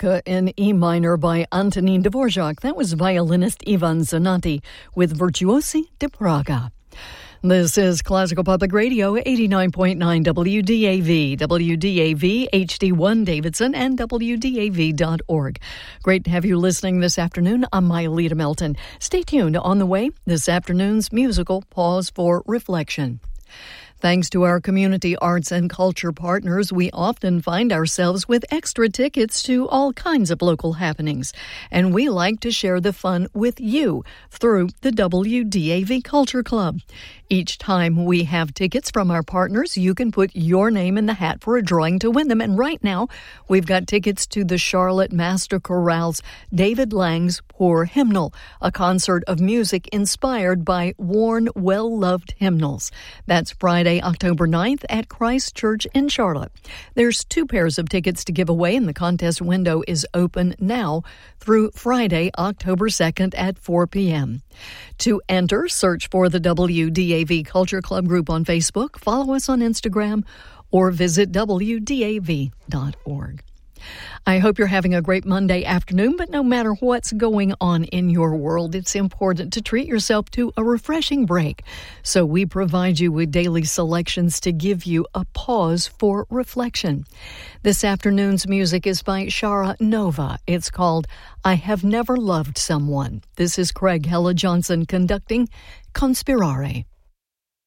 Polka in E minor by Antonin Dvorak. That was violinist Ivan Zanatti with Virtuosi di Praga. This is Classical Public Radio, 89.9 WDAV, WDAV HD1 Davidson, and WDAV.org. Great to have you listening this afternoon. I'm Myalita Melton. Stay tuned. On the way, this afternoon's musical Pause for Reflection. Thanks to our community arts and culture partners, we often find ourselves with extra tickets to all kinds of local happenings. And we like to share the fun with you through the WDAV Culture Club. Each time we have tickets from our partners, you can put your name in the hat for a drawing to win them. And right now, we've got tickets to the Charlotte Master Chorale's David Lang's Poor Hymnal, a concert of music inspired by worn, well-loved hymnals. That's Friday, October 9th at Christ Church in Charlotte. There's 2 pairs of tickets to give away, and the contest window is open now through Friday, October 2nd at 4 p.m. To enter, search for the WDAV Culture Club group on Facebook, follow us on Instagram, or visit WDAV.org. I hope you're having a great Monday afternoon, but no matter what's going on in your world, it's important to treat yourself to a refreshing break. So we provide you with daily selections to give you a pause for reflection. This afternoon's music is by Shara Nova. It's called I Have Never Loved Someone. This is Craig Hella Johnson conducting Conspirare.